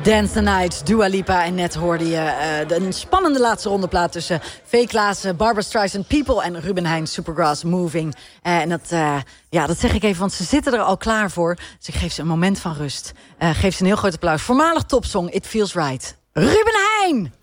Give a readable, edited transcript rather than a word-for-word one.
Dance the Night, Dua Lipa. En net hoorde je een spannende laatste rondeplaat tussen V. Klaassen, Barbra Streisand, People en Ruben Heijn, Supergrass, Moving. En dat zeg ik even, want ze zitten er al klaar voor. Dus ik geef ze een moment van rust. Geef ze een heel groot applaus. Voormalig topsong, It Feels Right. Ruben Heijn!